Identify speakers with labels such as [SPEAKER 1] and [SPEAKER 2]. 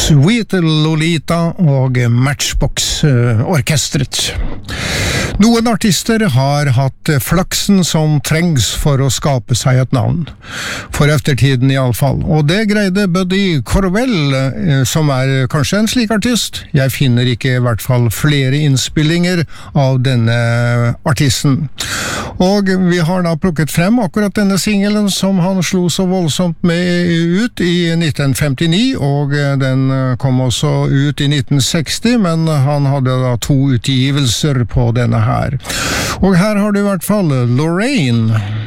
[SPEAKER 1] Sweet Lolita og Matchbox-orkestret. Noen artister har hatt flaksen som trengs for å skape seg et navn, for eftertiden i alle fall, og det greide Buddy Corvell, som kanskje en slik artist. Jeg finner ikke i hvert fall flere innspillinger av denne artisten. Og vi har da plukket frem akkurat denne singelen som han slo så voldsomt med ut i 1959, og den kom også ut i 1960, men han hadde da 2 utgivelser på denne her. Og her har du i hvert fall Lorraine.